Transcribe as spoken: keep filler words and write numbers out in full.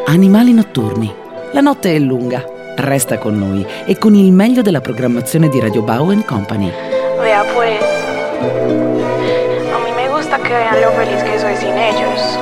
Animali notturni. La notte è lunga. Resta con noi e con il meglio della programmazione di Radio Bau and Company. Vea pues, a mí me gusta que vean lo feliz que soy sin ellos.